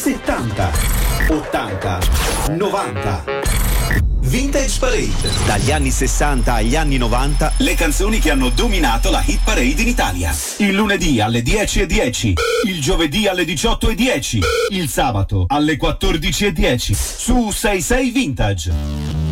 70, 80, 90. Vintage Parade. Dagli anni 60 agli anni 90, le canzoni che hanno dominato la hit parade in Italia. Il lunedì alle 10:10, il giovedì alle 18:10, il sabato alle 14:10 su 66 Vintage.